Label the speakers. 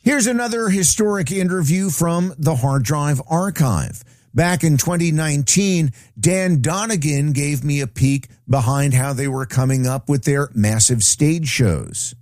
Speaker 1: Here's another historic interview from the Hard Drive Archive. Back in 2019, Dan Donegan gave me a peek behind how they were coming up with their massive stage shows.